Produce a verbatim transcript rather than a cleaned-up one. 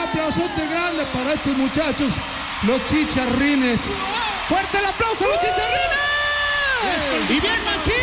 aplausote grande para estos muchachos, los chicharrines. ¡Fuerte el aplauso a los chicharrines! Y bien, Machín.